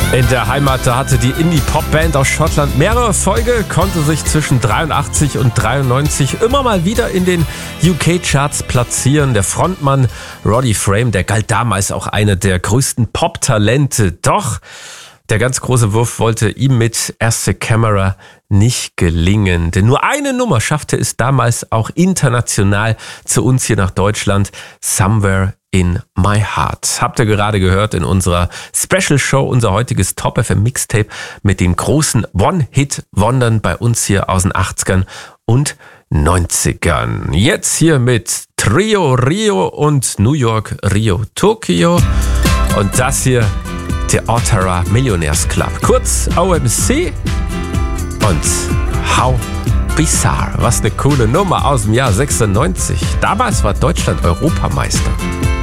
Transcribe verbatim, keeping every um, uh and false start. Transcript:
In der Heimat, da hatte die Indie-Pop-Band aus Schottland mehrere Erfolge, konnte sich zwischen dreiundachtzig und dreiundneunzig immer mal wieder in den U K-Charts platzieren. Der Frontmann Roddy Frame, der galt damals auch einer der größten Pop-Talente. Doch der ganz große Wurf wollte ihm mit As the Camera nicht gelingen. Denn nur eine Nummer schaffte es damals auch international zu uns hier nach Deutschland. Somewhere in My Heart. Habt ihr gerade gehört in unserer Special Show, unser heutiges Top F M Mixtape mit den großen One-Hit-Wondern bei uns hier aus den achtzigern und neunzigern. Jetzt hier mit Trio Rio und New York Rio Tokyo. Und das hier der Ottawa Millionaires Club, kurz O M C. Und How Bizarre, was eine coole Nummer aus dem Jahr sechsundneunzig. Damals war Deutschland Europameister.